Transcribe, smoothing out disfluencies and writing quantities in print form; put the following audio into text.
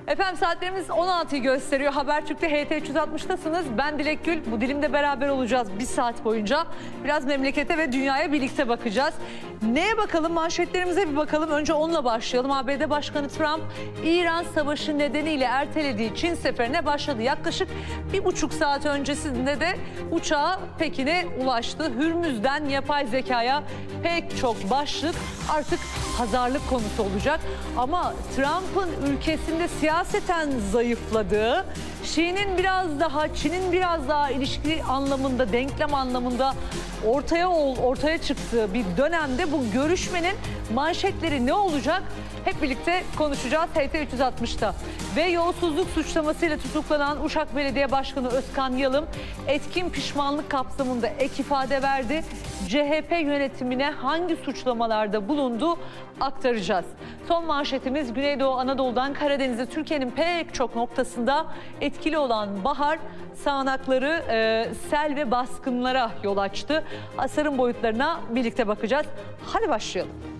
Efendim saatlerimiz 16'yı gösteriyor. Habertürk'te HT360'tasınız. Ben Dilek Gül. Bu dilimde beraber olacağız bir saat boyunca. Biraz memlekete ve dünyaya birlikte bakacağız. Neye bakalım? Manşetlerimize bir bakalım. Önce onunla başlayalım. ABD Başkanı Trump, İran Savaşı nedeniyle ertelediği Çin seferine başladı. Yaklaşık 1,5 saat öncesinde de uçağı Pekin'e ulaştı. Hürmüz'den yapay zekaya pek çok başlık artık pazarlık konusu olacak. Ama Trump'ın ülkesinde siyaseten zayıfladığı, Çin'in biraz daha ilişki anlamında, denklem anlamında ortaya çıktığı bir dönemde bu görüşmenin manşetleri ne olacak? Hep birlikte konuşacağız HT360'ta. Ve yolsuzluk suçlamasıyla tutuklanan Uşak Belediye Başkanı Özkan Yalım etkin pişmanlık kapsamında ek ifade verdi. CHP yönetimine hangi suçlamalarda bulundu aktaracağız. Son manşetimiz Güneydoğu Anadolu'dan Karadeniz'e, Türkiye'nin pek çok noktasında etkili olan bahar sağanakları sel ve baskınlara yol açtı. Hasarın boyutlarına birlikte bakacağız. Hadi başlayalım.